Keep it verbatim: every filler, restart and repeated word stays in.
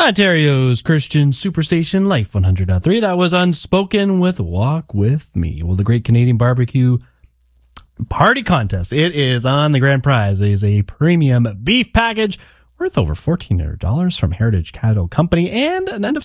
Ontario's Christian Superstation Life one hundred point three. That was Unspoken with Walk With Me. Well, the Great Canadian Barbecue Party Contest. It is on. The grand prize is a premium beef package worth over fourteen hundred dollars from Heritage Cattle Company and an end of